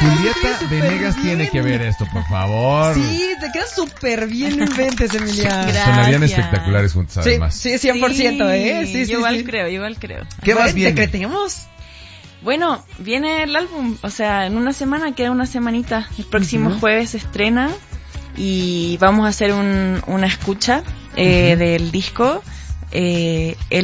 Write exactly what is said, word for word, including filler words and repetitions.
Julieta Venegas bien. Tiene que ver esto, por favor. Sí, te quedas súper bien, inventes, Emilia. Gracias. Sonarían espectaculares juntos, además. Sí, sí, cien por ciento, sí, ¿eh? Sí, sí, yo igual sí. creo, yo igual creo. ¿Qué Bueno, más viene? Decretemos. Bueno, viene el álbum, o sea, en una semana, queda una semanita. El próximo uh-huh. jueves se estrena y vamos a hacer un, una escucha eh, uh-huh. del disco. Eh, el